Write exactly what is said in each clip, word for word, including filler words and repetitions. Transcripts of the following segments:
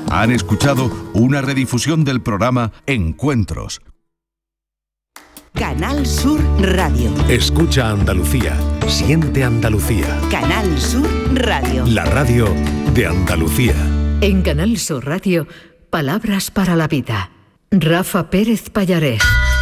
Han escuchado una redifusión del programa Encuentros. Canal Sur Radio. Escucha Andalucía, siente Andalucía. Canal Sur Radio. La radio de Andalucía. En Canal Sur Radio, Palabras para la Vida. Rafa Pérez Pallarés.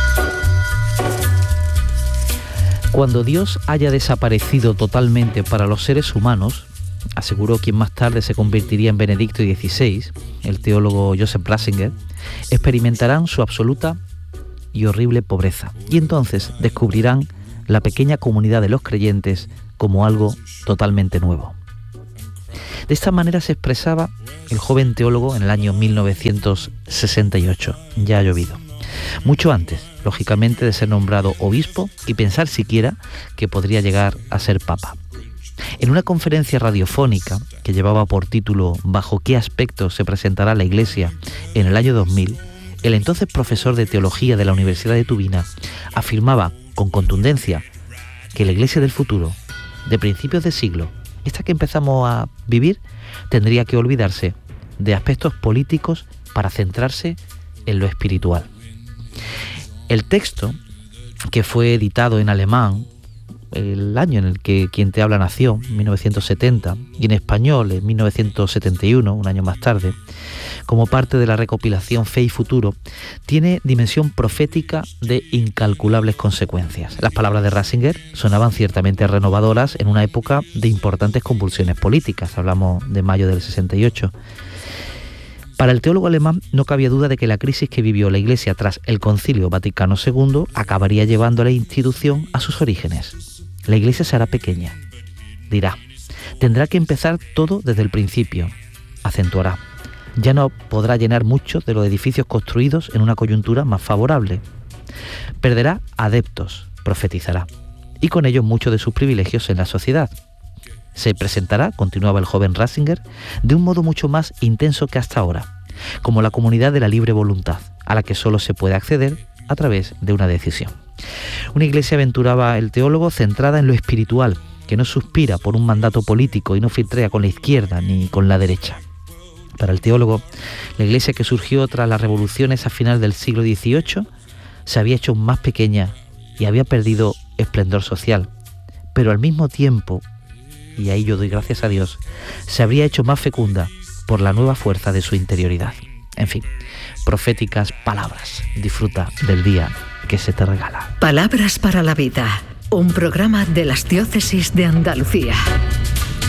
Cuando Dios haya desaparecido totalmente para los seres humanos, aseguró quien más tarde se convertiría en Benedicto dieciséis, el teólogo Joseph Ratzinger, experimentarán su absoluta y horrible pobreza. Y entonces descubrirán la pequeña comunidad de los creyentes como algo totalmente nuevo. De esta manera se expresaba el joven teólogo en el año mil novecientos sesenta y ocho. Ya ha llovido. Mucho antes, lógicamente, de ser nombrado obispo y pensar siquiera que podría llegar a ser papa. En una conferencia radiofónica que llevaba por título ¿Bajo qué aspectos se presentará la Iglesia en el año dos mil?, el entonces profesor de teología de la Universidad de Tubinga afirmaba con contundencia que la Iglesia del futuro, de principios de siglo, esta que empezamos a vivir, tendría que olvidarse de aspectos políticos para centrarse en lo espiritual. El texto, que fue editado en alemán el año en el que Quien te habla nació, mil novecientos setenta, y en español en mil novecientos setenta y uno, un año más tarde, como parte de la recopilación Fe y Futuro, tiene dimensión profética de incalculables consecuencias. Las palabras de Ratzinger sonaban ciertamente renovadoras en una época de importantes convulsiones políticas, hablamos de mayo del sesenta y ocho. Para el teólogo alemán no cabía duda de que la crisis que vivió la Iglesia tras el Concilio Vaticano segundo acabaría llevando a la institución a sus orígenes. La Iglesia será pequeña, dirá. Tendrá que empezar todo desde el principio, acentuará. Ya no podrá llenar muchos de los edificios construidos en una coyuntura más favorable. Perderá adeptos, profetizará, y con ellos muchos de sus privilegios en la sociedad. Se presentará, continuaba el joven Ratzinger, de un modo mucho más intenso que hasta ahora, como la comunidad de la libre voluntad, a la que solo se puede acceder a través de una decisión. Una iglesia, aventuraba el teólogo, centrada en lo espiritual, que no suspira por un mandato político y no filtrea con la izquierda ni con la derecha. Para el teólogo, la iglesia que surgió tras las revoluciones a final del siglo dieciocho se había hecho más pequeña y había perdido esplendor social, pero al mismo tiempo, y ahí yo doy gracias a Dios, se habría hecho más fecunda por la nueva fuerza de su interioridad. En fin, proféticas palabras. Disfruta del día que se te regala. Palabras para la Vida, un programa de las Diócesis de Andalucía.